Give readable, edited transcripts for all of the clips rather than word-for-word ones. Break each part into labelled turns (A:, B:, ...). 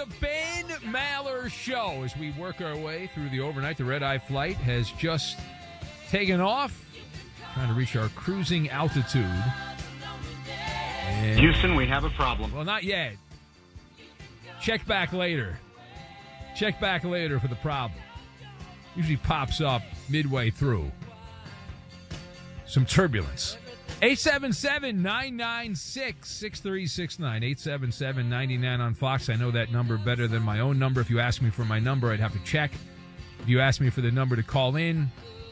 A: the Ben Maller Show. As we work our way through the overnight, the red-eye flight has just taken off, trying to reach our cruising altitude. And,
B: Houston, we have a problem.
A: well, not yet. Check back later. Check back later for the problem. Usually pops up midway through. Some turbulence. 877-996-6369. 877-99 on Fox. I know that number better than my own number. If you ask me for my number, I'd have to check. If you ask me for the number to call in,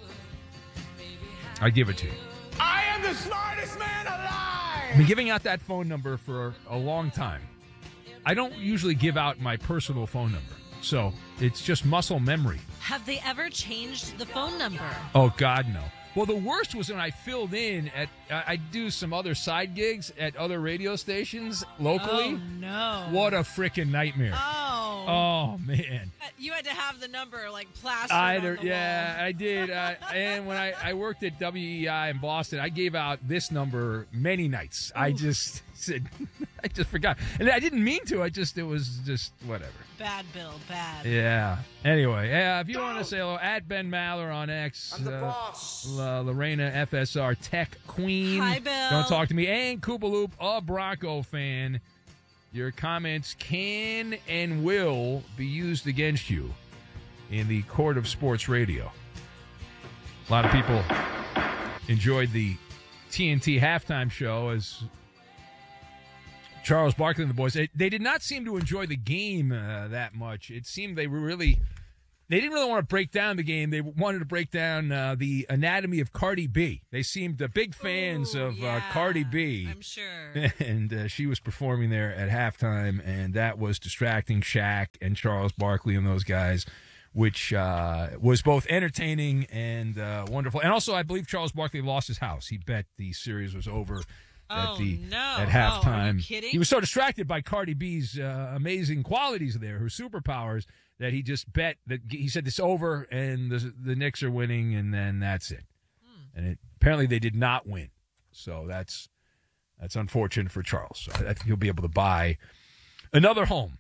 A: I give it to you.
C: I am the smartest man alive!
A: I've been giving out that phone number for a long time. I don't usually give out my personal phone number, so it's just muscle memory.
D: Have they ever changed the phone number?
A: Oh, God, no. Well, the worst was when I filled in at, I do some other side gigs at other radio stations locally.
D: Oh, no.
A: What a freaking nightmare. Oh, man.
D: You had to have the number, like, plastered on the wall.
A: I did. And when I worked at WEI in Boston, I gave out this number many nights. I just said, I just forgot. And I didn't mean to. It was just whatever.
D: Bad, Bill, bad.
A: Yeah. Anyway, if you want to say hello, at Ben Maller on X.
C: I'm the boss.
A: Lorena FSR Tech Queen.
D: Hi, Bill.
A: Don't talk to me. And Koopaloop, a Bronco fan. Your comments can and will be used against you in the court of sports radio. A lot of people enjoyed the TNT halftime show as Charles Barkley and the boys. They did not seem to enjoy the game that much. It seemed they didn't really want to break down the game. They wanted to break down the anatomy of Cardi B. They seemed big fans of Cardi B.
D: I'm sure.
A: And she was performing there at halftime, and that was distracting Shaq and Charles Barkley and those guys, which was both entertaining and wonderful. And also, I believe Charles Barkley lost his house. He bet the series was over. At halftime.
D: Are you kidding?
A: He was so distracted by Cardi B's amazing qualities there, her superpowers, that he just bet that he said this over and the Knicks are winning, and then that's it. And apparently they did not win. So that's unfortunate for Charles. So I think he'll be able to buy another home.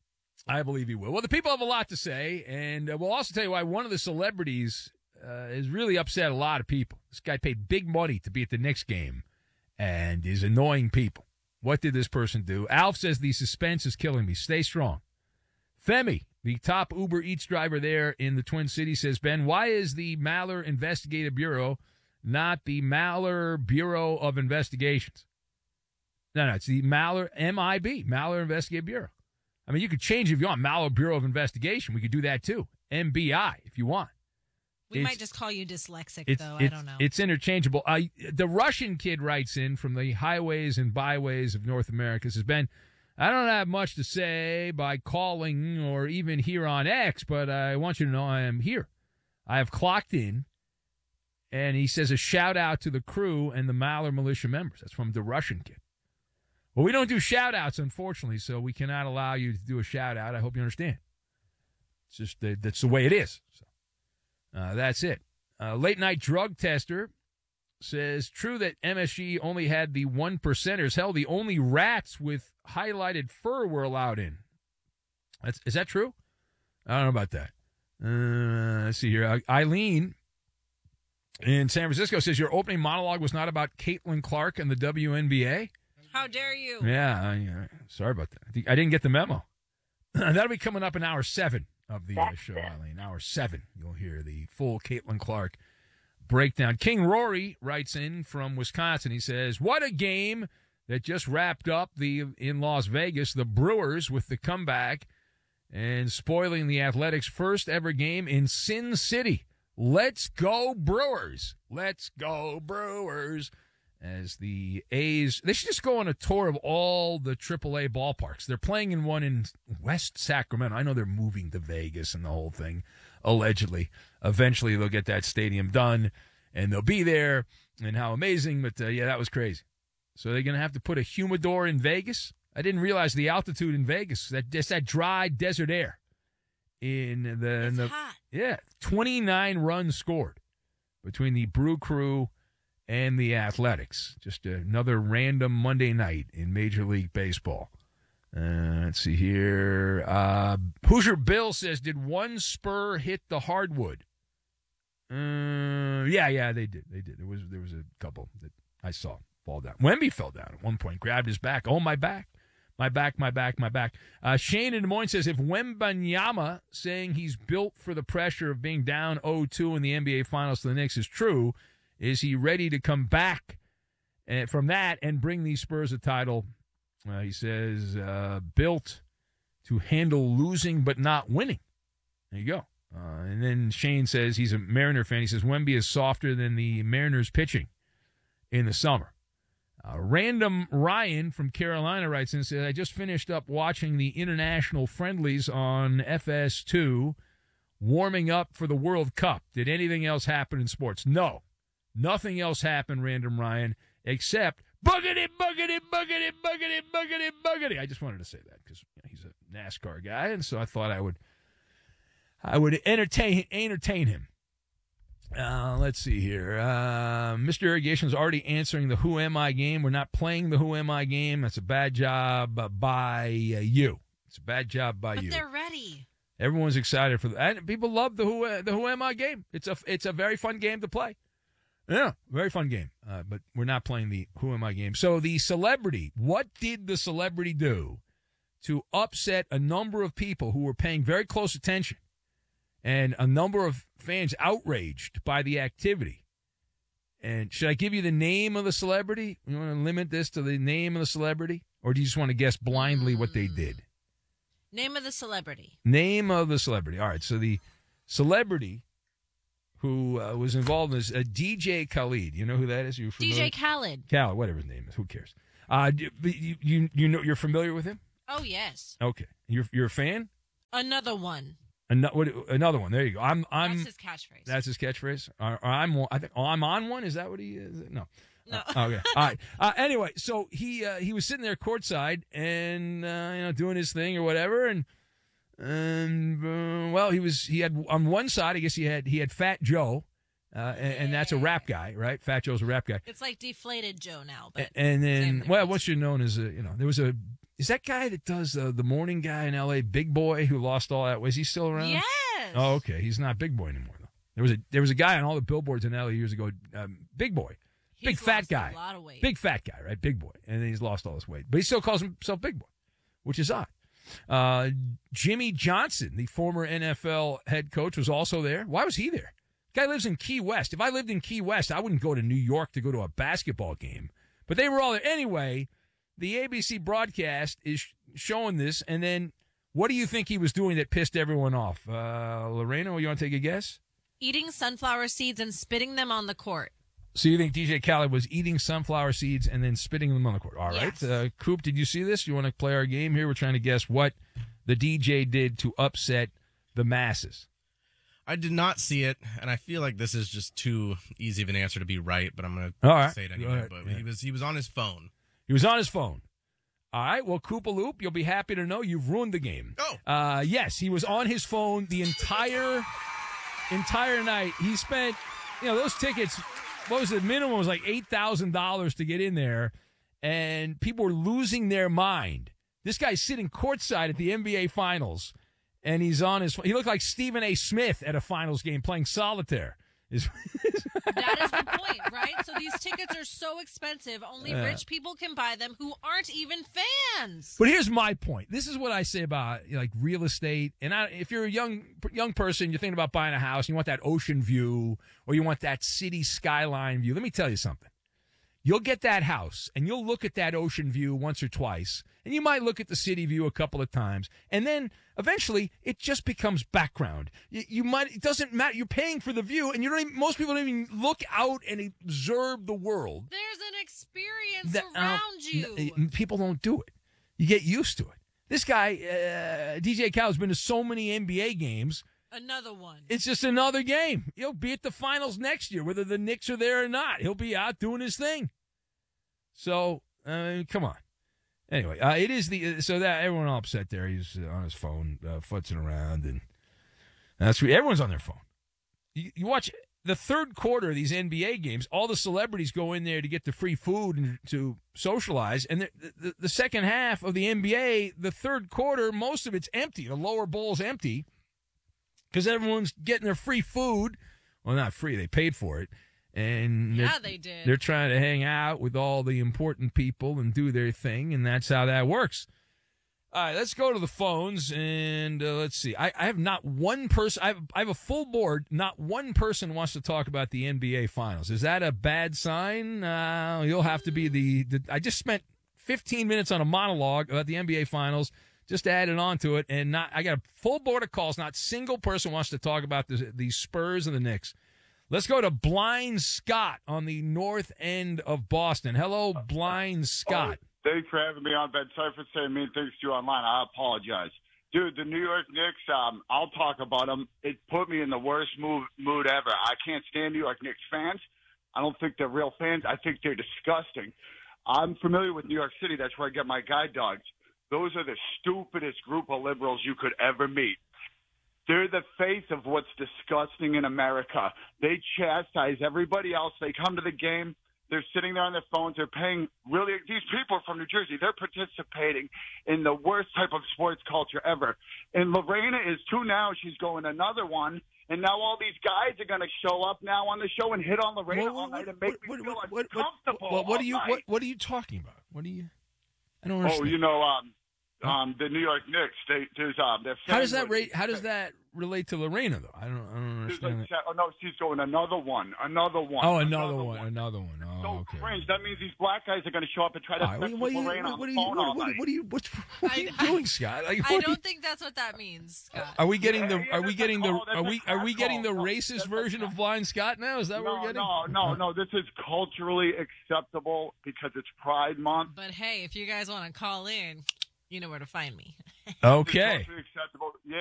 A: I believe he will. Well, the people have a lot to say, and we'll also tell you why one of the celebrities has really upset a lot of people. This guy paid big money to be at the Knicks game and is annoying people. What did this person do? Alf says the suspense is killing me. Stay strong. Femi, the top Uber Eats driver there in the Twin Cities, says, Ben, why is the Maller Investigative Bureau not the Maller Bureau of Investigations? No, it's the Maller MIB, Maller Investigative Bureau. I mean, you could change it if you want. Maller Bureau of Investigation. We could do that too. MBI if you want.
D: We might just call you dyslexic, though. I don't know.
A: It's interchangeable. The Russian kid writes in from the highways and byways of North America, says, Ben, I don't have much to say by calling or even here on X, but I want you to know I am here. I have clocked in, and he says a shout-out to the crew and the Maller militia members. That's from the Russian kid. Well, we don't do shout-outs, unfortunately, so we cannot allow you to do a shout-out. I hope you understand. It's just that's the way it is. So. That's it. Late night drug tester says, true that MSG only had the 1%ers. Hell, the only rats with highlighted fur were allowed in. Is that true? I don't know about that. Let's see here. Eileen in San Francisco says, your opening monologue was not about Caitlin Clark and the WNBA.
D: How dare you?
A: Yeah, sorry about that. I didn't get the memo. That'll be coming up in hour 7 of the show, Eileen. Hour 7, you'll hear the full Caitlin Clark breakdown. King Rory writes in from Wisconsin. He says, what a game that just wrapped up in Las Vegas, the Brewers with the comeback and spoiling the Athletics' first ever game in Sin City. Let's go Brewers. Let's go Brewers. As the A's, they should just go on a tour of all the AAA ballparks. They're playing in one in West Sacramento. I know they're moving to Vegas and the whole thing, allegedly. Eventually, they'll get that stadium done, and they'll be there, and how amazing. But, that was crazy. So they're going to have to put a humidor in Vegas? I didn't realize the altitude in Vegas. That dry desert air.
D: It's hot.
A: Yeah, 29 runs scored between the Brew Crew and the Athletics. Just another random Monday night in Major League Baseball. Let's see here. Hoosier Bill says, did one spur hit the hardwood? Yeah, they did. There was a couple that I saw fall down. Wemby fell down at one point, grabbed his back. Oh, my back. My back. Shane in Des Moines says, if Wembanyama saying he's built for the pressure of being down 0-2 in the NBA Finals to the Knicks is true, is he ready to come back from that and bring these Spurs a title? He says, built to handle losing but not winning. There you go. And then Shane says he's a Mariner fan. He says, Wemby is softer than the Mariners pitching in the summer. Random Ryan from Carolina writes in and says, I just finished up watching the international friendlies on FS2, warming up for the World Cup. Did anything else happen in sports? No. Nothing else happened, Random Ryan, except buggity. I just wanted to say that because he's a NASCAR guy, and so I thought I would entertain him. Let's see here. Mr. Irrigation's already answering the Who Am I game. We're not playing the Who Am I game. That's a bad job by you. It's a bad job by you.
D: But they're ready.
A: Everyone's excited for that. People love the Who Am I game. It's a very fun game to play. Yeah, very fun game. But we're not playing the Who Am I game. So the celebrity, what did the celebrity do to upset a number of people who were paying very close attention? And a number of fans outraged by the activity. And should I give you the name of the celebrity? You want to limit this to the name of the celebrity? Or do you just want to guess blindly what they did?
D: Name of the celebrity.
A: Name of the celebrity. All right, so the celebrity who was involved in this, DJ Khaled. You know who that is? You
D: DJ Khaled.
A: Khaled, whatever his name is. Who cares? You know, you're familiar with him?
D: Oh, yes.
A: Okay. You're a fan?
D: Another one.
A: Another one. There you go. I'm.
D: That's his catchphrase.
A: That's his catchphrase. I'm on one. Is that what he is? No.
D: No.
A: Okay. All right. Anyway, so he was sitting there courtside and doing his thing or whatever, and well, he had on one side. I guess he had Fat Joe, and that's a rap guy, right? Fat Joe's a rap guy.
D: It's like Deflated Joe now, but
A: and then once you're known as there was a. Is that guy that does the morning guy in L.A., Big Boy, who lost all that? Was he still around?
D: Yes.
A: Oh, okay. He's not Big Boy anymore, though. There was a guy on all the billboards in L.A. years ago, Big Boy. Big fat guy.
D: A lot of weight.
A: Big fat guy, right? Big Boy. And then he's lost all his weight. But he still calls himself Big Boy, which is odd. Jimmy Johnson, the former NFL head coach, was also there. Why was he there? The guy lives in Key West. If I lived in Key West, I wouldn't go to New York to go to a basketball game. But they were all there. Anyway, the ABC broadcast is showing this, and then what do you think he was doing that pissed everyone off? Lorena, you want to take a guess?
D: Eating sunflower seeds and spitting them on the court.
A: So you think DJ Khaled was eating sunflower seeds and then spitting them on the court? All right.
D: Yes.
A: Coop, did you see this? You want to play our game here? We're trying to guess what the DJ did to upset the masses.
B: I did not see it, and I feel like this is just too easy of an answer to be right, but I'm going to say it anyway. But yeah. He was on his phone.
A: He was on his phone. All right, well, Koopaloop, you'll be happy to know you've ruined the game.
B: Oh.
A: Yes, he was on his phone the entire night. He spent, those tickets, what was the minimum? It was like $8,000 to get in there, and people were losing their mind. This guy's sitting courtside at the NBA Finals, and he's on his phone. He looked like Stephen A. Smith at a Finals game playing solitaire.
D: That is the point, right? So these tickets are so expensive, only rich people can buy them who aren't even fans.
A: But here's my point. This is what I say about like real estate. And if you're a young person, you're thinking about buying a house, you want that ocean view or you want that city skyline view. Let me tell you something. You'll get that house and you'll look at that ocean view once or twice, and you might look at the city view a couple of times, and then eventually it just becomes background. It doesn't matter. You're paying for the view, and most people don't even look out and observe the world.
D: There's an experience around you.
A: People don't do it. You get used to it. This guy, DJ Khaled, has been to so many NBA games.
D: Another one.
A: It's just another game. He'll be at the finals next year, whether the Knicks are there or not. He'll be out doing his thing. So, come on. Anyway, it is so that everyone all upset there. He's on his phone, futzing around, and that's everyone's on their phone. You watch the third quarter of these NBA games, all the celebrities go in there to get the free food and to socialize. And the second half of the NBA, the third quarter, most of it's empty. The lower bowl's empty because everyone's getting their free food. Well, not free. They paid for it. And
D: they did.
A: They're trying to hang out with all the important people and do their thing, and that's how that works. All right, let's go to the phones, and let's see. I have not one person. I have a full board. Not one person wants to talk about the NBA Finals. Is that a bad sign? You'll have to be the I just spent 15 minutes on a monologue about the NBA Finals, just added on to it, and I got a full board of calls. Not a single person wants to talk about the Spurs and the Knicks. Let's go to Blind Scott on the north end of Boston. Hello, Blind Scott.
E: Thanks for having me on, Ben. Sorry for saying mean things to you online. I apologize. Dude, the New York Knicks, I'll talk about them. It put me in the worst mood ever. I can't stand New York Knicks fans. I don't think they're real fans. I think they're disgusting. I'm familiar with New York City. That's where I get my guide dogs. Those are the stupidest group of liberals you could ever meet. They're the face of what's disgusting in America. They chastise everybody else. They come to the game. They're sitting there on their phones. They're paying these people are from New Jersey. They're participating in the worst type of sports culture ever. And Lorena is too now. She's going another one. And now all these guys are going to show up now on the show and hit on Lorena all night and make me feel uncomfortable.
A: What are you talking about? I don't understand.
E: Oh, you know, the New York Knicks.
A: How does that relate to Lorena though? I don't understand.
E: No, she's going another one.
A: Oh, another one.
E: So
A: okay.
E: cringe. That means these black guys are going to show up and try to sex with Lorena on the phone all night.
A: What are you doing, Scott?
D: I don't think that's what that means, Scott.
A: Are we getting the racist version of Blind Scott now? Is that what we're getting?
E: No. This is culturally acceptable because it's Pride Month.
D: But hey, if you guys want to call in, you know where to find me.
A: Okay.
E: Acceptable. Yeah.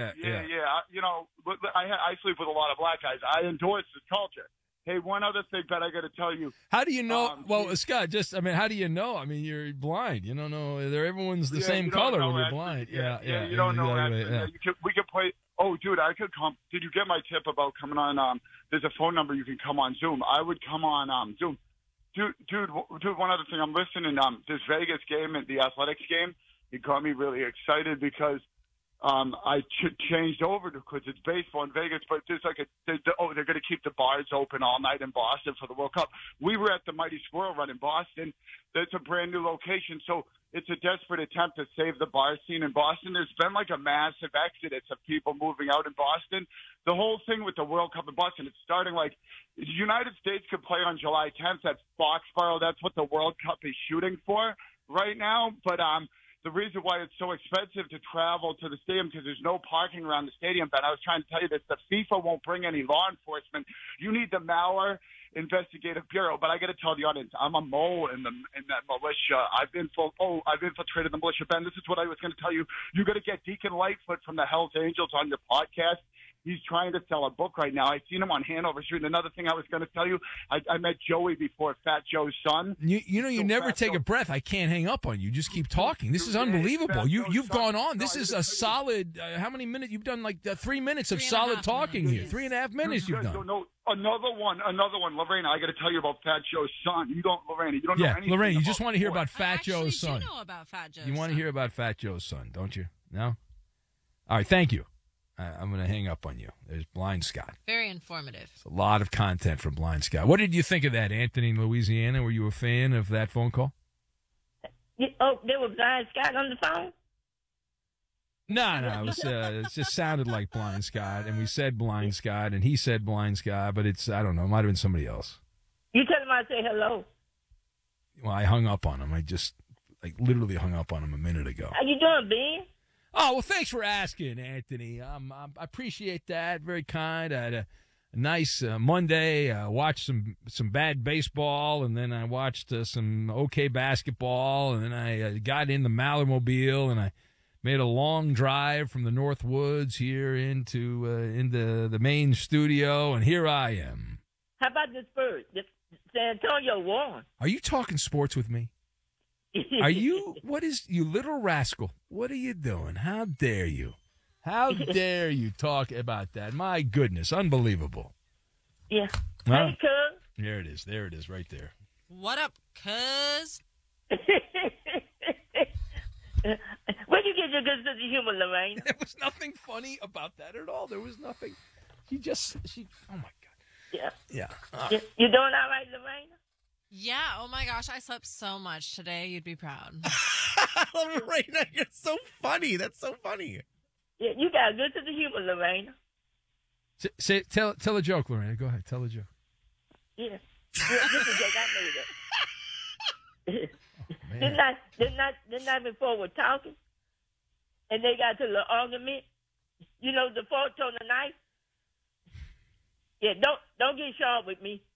E: You know, I sleep with a lot of black guys. I endorse this culture. Hey, one other thing that I got to tell you.
A: How do you know? Scott, how do you know? I mean, you're blind. You don't know. Everyone's the same color when you're blind.
E: Yeah. You don't know. We could play. Oh, dude, I could come. Did you get my tip about coming on? There's a phone number you can come on Zoom. I would come on Zoom. Dude, one other thing. I'm listening. This Vegas game and the Athletics game. It got me really excited because I changed over because it's baseball in Vegas, but there's they're going to keep the bars open all night in Boston for the World Cup. We were at the Mighty Squirrel Run in Boston. That's a brand new location, so it's a desperate attempt to save the bar scene in Boston. There's been a massive exodus of people moving out in Boston. The whole thing with the World Cup in Boston, it's starting the United States could play on July 10th at Foxborough. That's what the World Cup is shooting for right now, but the reason why it's so expensive to travel to the stadium because there's no parking around the stadium. But I was trying to tell you this: the FIFA won't bring any law enforcement. You need the Malware Investigative Bureau. But I got to tell the audience, I'm a mole in that militia. I've infiltrated the militia. Ben, this is what I was going to tell you. You got to get Deacon Lightfoot from the Hells Angels on your podcast. He's trying to sell a book right now. I seen him on Hanover Street. And another thing I was going to tell you, I met Joey before, Fat Joe's son.
A: You never take a breath. I can't hang up on you. Just keep talking. This is unbelievable. You've gone on. This is a solid. How many minutes? You've done 3 minutes of solid talking here. 3.5 minutes you've done.
E: No, another one. Lorena, I got to tell you about Fat Joe's son. You don't know anything.
A: Lorena, you just want to hear about Fat Joe's son.
D: I actually do know about Fat Joe's son.
A: You want to hear about Fat Joe's son, don't you? No? All right, thank you. I'm going to hang up on you. There's Blind Scott.
D: Very informative.
A: It's a lot of content from Blind Scott. What did you think of that, Anthony in Louisiana? Were you a fan of that phone call?
F: There was Blind Scott on the phone?
A: No. It just sounded like Blind Scott, and we said Blind Scott, and he said Blind Scott, but I don't know. It might have been somebody else.
F: You tell him I say hello.
A: Well, I hung up on him. I just literally hung up on him a minute ago.
F: How you doing, Ben?
A: Oh, well, thanks for asking, Anthony. I appreciate that. Very kind. I had a nice Monday. I watched some bad baseball, and then I watched some okay basketball, and then I got in the Mallermobile, and I made a long drive from the North Woods here into the main studio, and here I am.
F: How about the Spurs? San Antonio won.
A: Are you talking sports with me? Are you? You little rascal? What are you doing? How dare you? How dare you talk about that? My goodness, unbelievable.
F: Yeah.
A: Huh?
F: Hey, cuz.
A: There it is. There it is, right there.
D: What up, cuz?
F: Where you get your good sense of humor, Lorraine?
A: There was nothing funny about that at all. There was nothing. Oh, my God.
F: Yeah.
A: Yeah.
F: You doing all right, Lorraine?
D: Yeah, oh my gosh, I slept so much today. You'd be proud.
B: I love it right now. You're so funny. That's so funny.
F: Yeah, you got a good sense of humor, Lorraine.
A: Tell a joke, Lorena. Go ahead. Tell a joke.
F: Yeah. This is a joke. I made it.
A: Man.
F: The night before we're talking, and they got to the argument. You know, the fork on the knife. Yeah, don't get sharp with me.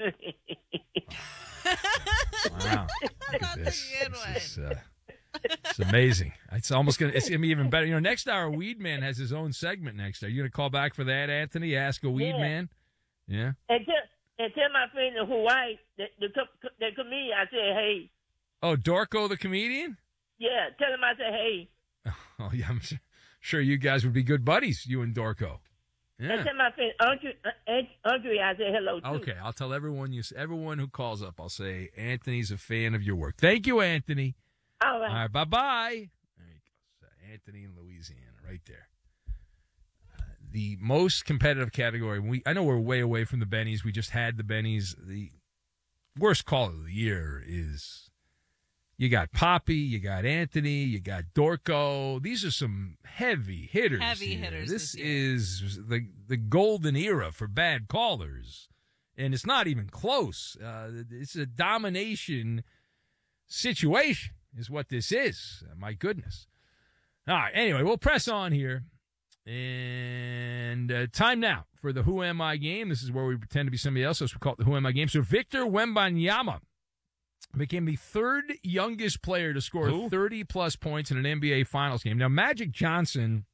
A: Wow. Look at
D: That's
A: this.
D: a good one.
A: It's amazing. It's gonna be even better. Next hour, Weed Man has his own segment next hour. You gonna call back for that, Anthony? Ask a Weed Man? Yeah.
F: And tell my friend in Hawaii, the comedian, I said, hey.
A: Oh, Dorco the comedian?
F: Yeah, tell him I said, hey.
A: Oh, yeah, I'm sure you guys would be good buddies, you and Dorco. Yeah.
F: And tell my friend Andre, I said hello too.
A: Okay, I'll tell everyone who calls up, I'll say Anthony's a fan of your work. Thank you, Anthony.
F: All right.
A: All right, bye-bye. There he goes. Anthony in Louisiana, right there. The most competitive category. I know we're way away from the Bennies. We just had the Bennies. The worst call of the year is you got Poppy, you got Anthony, you got Dorco. These are some heavy hitters.
D: Heavy hitters.
A: This is the golden era for bad callers. And it's not even close. It's a domination situation is what this is. My goodness. All right. Anyway, we'll press on here. And time now for the Who Am I game. This is where we pretend to be somebody else. So we call it the Who Am I game. So Victor Wembanyama became the third youngest player to score 30-plus points in an NBA Finals game. Now, Magic Johnson